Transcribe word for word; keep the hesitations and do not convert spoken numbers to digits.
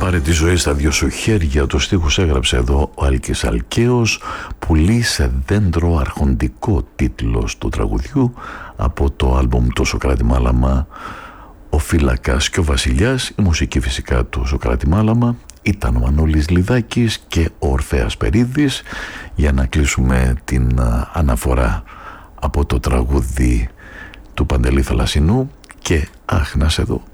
Πάρε τη ζωή στα δυο σου χέρια. Το στίχους έγραψε εδώ ο Άλκης Αλκαίος. Πουλί σε δέντρο, αρχοντικό τίτλος του τραγουδιού από το άλμπομ το Σωκράτη Μάλαμα, ο Φύλακας και ο Βασιλιάς. Η μουσική φυσικά του Σωκράτη Μάλαμα ήταν ο Μανώλης Λιδάκης και ο Ορφέας Περίδης. Για να κλείσουμε την αναφορά από το τραγούδι του Παντελή Θαλασσινού και αχ να σε δω.